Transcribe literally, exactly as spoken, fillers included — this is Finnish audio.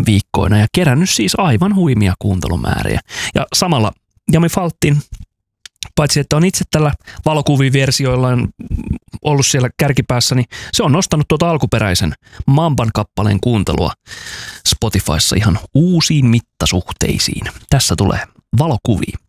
viikkoina ja kerännyt siis aivan huimia kuuntelumääriä. Ja samalla Jami Faltin, paitsi että on itse tällä valokuviversioillaan ollut siellä kärkipäässä, niin se on nostanut tuota alkuperäisen Mamban kappaleen kuuntelua Spotifyssa ihan uusiin mittasuhteisiin. Tässä tulee Valokuvia.